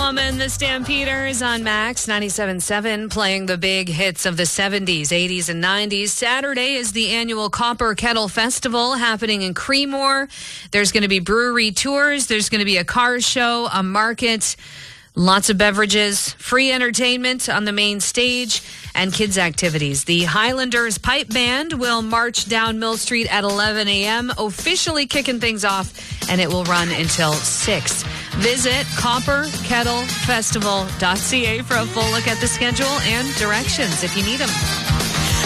Mama and the Stampeders on Max 97.7, playing the big hits of the 70s, 80s, and 90s. Saturday is the annual Copper Kettle Festival happening in Creemore. There's going to be brewery tours. There's going to be a car show, a market, lots of beverages, free entertainment on the main stage, and kids' activities. The Highlanders Pipe Band will march down Mill Street at 11 a.m., officially kicking things off, and it will run until 6. Visit copperkettlefestival.ca for a full look at the schedule and directions if you need them.